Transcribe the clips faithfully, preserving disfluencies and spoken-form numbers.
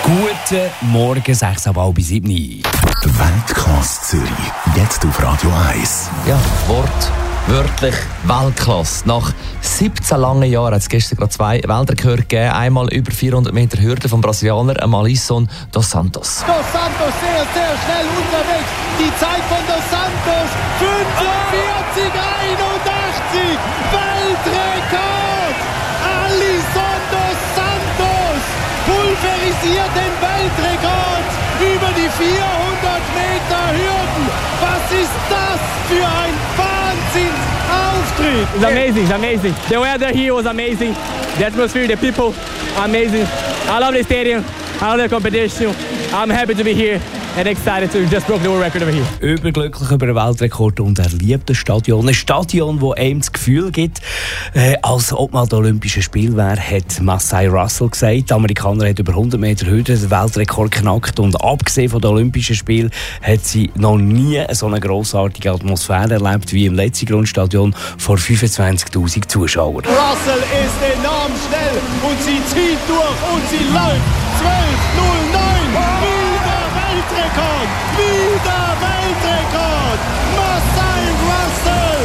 Guten Morgen, sechs ab halb sieben. Weltklasse Zürich, jetzt auf Radio eins. Ja, Wort, wörtlich Weltklasse. Nach siebzehn langen Jahren hat es gestern gerade zwei Weltrekorde gegeben. Einmal über vierhundert Meter Hürde vom Brasilianer Alisson dos Santos. Dos Santos sehr, sehr schnell unterwegs. Die Zeit von Dos Santos, fünfundvierzig einundachtzig. Weltrekord! Alisson dos Santos pulverisiert den Weltrekord über die vierhundert Meter Hürden. Was ist das für ein Wahnsinnsauftritt? It's amazing, it's amazing. The weather here was amazing. The atmosphere, the people, amazing. I love the stadium. I love the competition. I'm happy to be here and excited to just broke the world record over here. Überglücklich über den Weltrekord und er liebt das Stadion. Ein Stadion, das einem das Gefühl gibt, äh, als ob man das Olympische Spiel wäre, hat Massey Russell gesagt. Der Amerikaner hat über hundert Meter Hürde den Weltrekord geknackt und abgesehen von den Olympischen Spielen hat sie noch nie so eine grossartige Atmosphäre erlebt wie im letzten Grundstadion vor fünfundzwanzigtausend Zuschauern. Russell ist enorm schnell und sie zieht durch und sie läuft. zwölf null neun, wieder Weltrekord, wieder Weltrekord. Massey Russell,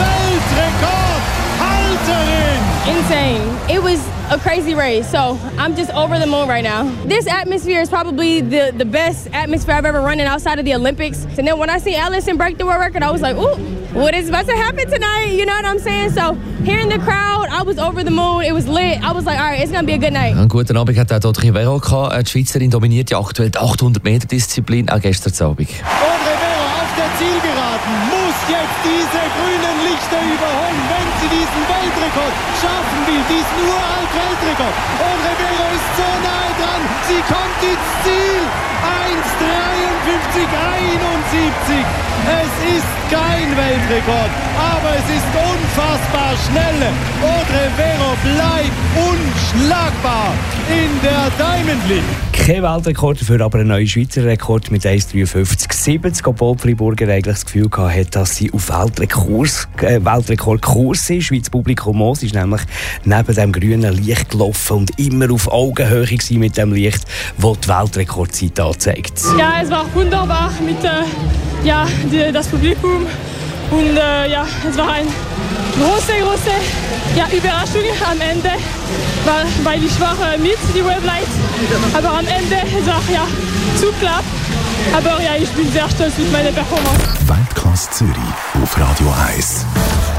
Weltrekord, Halterin. Insane. It was a crazy race, so I'm just over the moon right now. This atmosphere is probably the, the best atmosphere I've ever run in outside of the Olympics. And then when I see Alisson break the world record, I was like, ooh, what is about to happen tonight? You know what I'm saying? So hearing the crowd, I was over the moon. It was lit. I was like, all right, it's going to be a good night. Einen guten Abend hat auch Dotri Vero gehabt. Die Schweizerin dominiert ja aktuell die achthundert Meter Disziplin, auch gestern Abend. Audrey Vero auf der Zielgeraden muss jetzt diese grünen Lichter überholen, wenn sie diesen Weltrekord schaffen will, diesen uralt Weltrekord. Audrey Vero ist so nahe dran, sie kommt ins Ziel. eins dreiundfünfzig einundsiebzig. Es ist kein Weltrekord, aber es ist unfassbar schnell. Audrey Vero bleibt unschlagbar in der Diamond League. Kein Weltrekord dafür, aber ein neuer Schweizer Rekord mit eins dreiundfünfzig siebzig, obwohl die Friburger eigentlich das Gefühl hatte, dass sie auf Weltrekurs, äh, Weltrekordkurs sind. Schweizer Publikum Moos ist nämlich neben dem grünen Licht gelaufen und immer auf Augenhöhe gewesen mit dem Licht, das die Weltrekordzeit anzeigt. Ja, es war wunderbar mit äh, ja, die, das Publikum und äh, ja, es war eine große, große ja, Überraschung am Ende, weil, weil ich war äh, mit die Wavelight, aber am Ende es war ja zu knapp, aber ja, ich bin sehr stolz mit meiner Performance. Weltklasse Zürich auf Radio eins.